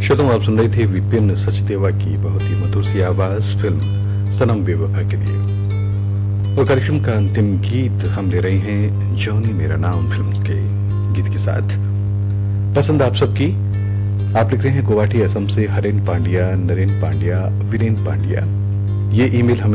श्रोताओं, आप सुन रहे थे विपिन सचदेवा की बहुत ही मधुर सी आवाज फिल्म सनम बेवफा के लिए। और कार्यक्रम का अंतिम गीत हम ले रहे हैं जॉनी मेरा नाम फिल्म के गीत के साथ। पसंद आप सबकी। आप लिख रहे हैं गुवाहाटी असम से हरेन पांड्या, नरेन पांड्या, वीरेन पांड्या। ये ईमेल हमें